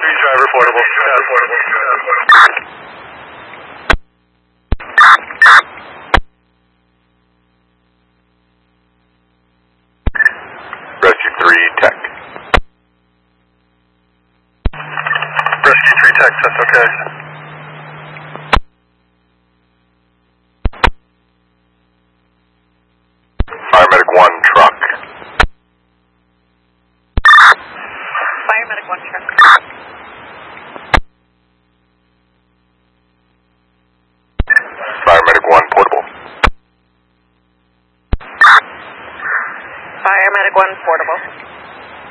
driver portable. Rescue 3 Tech. Rescue 3 Tech, that's okay. Paramedic 1 Truck. Paramedic 1 truck. Paramedic 1 Portable. Paramedic 1 portable.